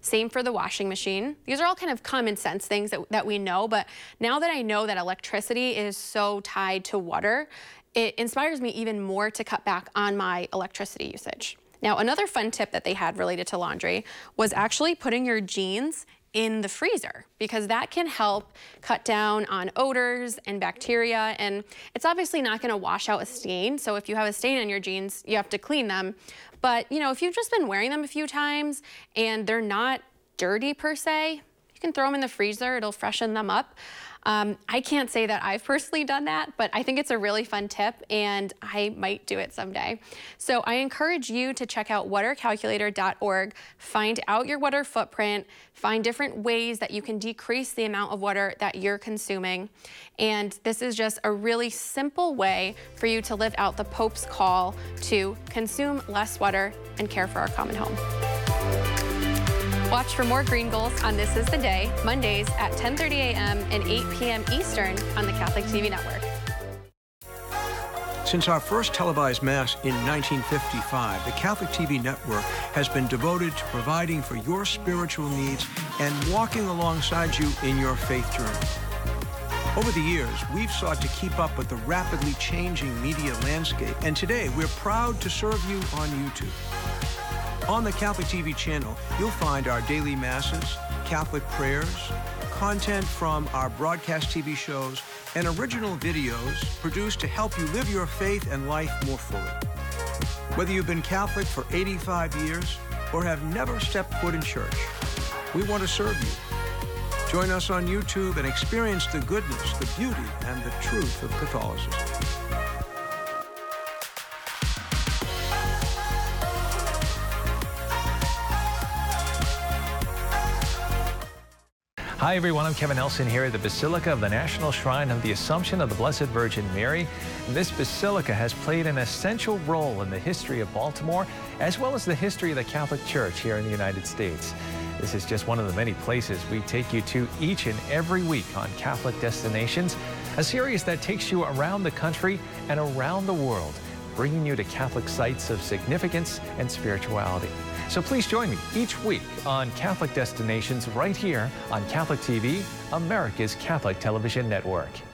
Same for the washing machine. These are all kind of common sense things that we know, but now that I know that electricity is so tied to water, it inspires me even more to cut back on my electricity usage. Now, another fun tip that they had related to laundry was actually putting your jeans in the freezer, because that can help cut down on odors and bacteria. And it's obviously not going to wash out a stain. So if you have a stain on your jeans, you have to clean them. But you know, if you've just been wearing them a few times and they're not dirty per se, you can throw them in the freezer. It'll freshen them up. I can't say that I've personally done that, but I think it's a really fun tip and I might do it someday. So I encourage you to check out watercalculator.org, find out your water footprint, find different ways that you can decrease the amount of water that you're consuming. And this is just a really simple way for you to live out the Pope's call to consume less water and care for our common home. Watch for more Green Goals on This Is the Day, Mondays at 10:30 a.m. and 8 p.m. Eastern on the Catholic TV Network. Since our first televised Mass in 1955, the Catholic TV Network has been devoted to providing for your spiritual needs and walking alongside you in your faith journey. Over the years, we've sought to keep up with the rapidly changing media landscape, and today we're proud to serve you on YouTube. On the Catholic TV channel, you'll find our daily masses, Catholic prayers, content from our broadcast TV shows, and original videos produced to help you live your faith and life more fully. Whether you've been Catholic for 85 years or have never stepped foot in church, we want to serve you. Join us on YouTube and experience the goodness, the beauty, and the truth of Catholicism. Hi everyone, I'm Kevin Nelson here at the Basilica of the National Shrine of the Assumption of the Blessed Virgin Mary. This basilica has played an essential role in the history of Baltimore, as well as the history of the Catholic Church here in the United States. This is just one of the many places we take you to each and every week on Catholic Destinations, a series that takes you around the country and around the world, bringing you to Catholic sites of significance and spirituality. So please join me each week on Catholic Destinations right here on Catholic TV, America's Catholic Television Network.